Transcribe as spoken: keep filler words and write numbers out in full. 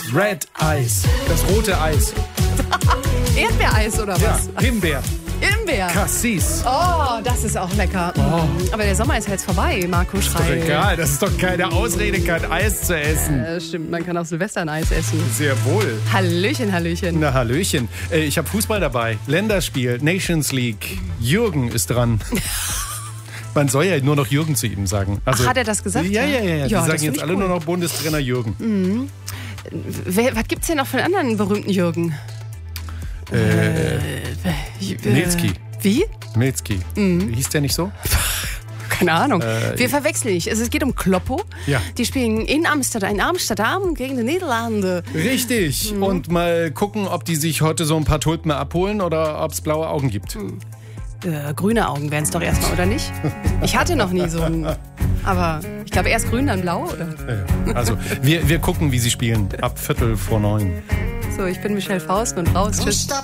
Red Eis. Das rote Eis. Erdbeereis oder Ja, was? Himbeer. Himbeer. Cassis. Oh, das ist auch lecker. Oh. Aber der Sommer ist ja jetzt vorbei, Marco Ist doch Schrei. egal, das ist doch keine Ausrede, kein Eis zu essen. Äh, stimmt, man kann auch Silvester ein Eis essen. Sehr wohl. Hallöchen, Hallöchen. Na, Hallöchen. Äh, Ich habe Fußball dabei. Länderspiel, Nations League. Jürgen ist dran. Man soll ja nur noch Jürgen zu ihm sagen. Also, Ach, hat er das gesagt? Ja, ja, ja. ja. Die Ja, das sagen find jetzt ich alle cool. nur noch Bundestrainer Jürgen. Mhm. Wer, was gibt's denn noch für einen anderen berühmten Jürgen? Äh, Äh, Milzki. Wie? Milzki. Mhm. Hieß der nicht so? Keine Ahnung. Äh, Wir verwechseln nicht. Also es geht um Kloppo. Ja. Die spielen in Amsterdam, in Amsterdam gegen die Niederlande. Richtig. Mhm. Und mal gucken, ob die sich heute so ein paar Tulpen abholen oder ob es blaue Augen gibt. Äh, grüne Augen wären es doch erstmal, oder nicht? Ich hatte noch nie so einen. Aber ich glaube erst grün, dann blau, oder? Ja, also wir, wir gucken, wie sie spielen. Ab Viertel vor neun. So, ich bin Michelle Faust und raus. Tschüss.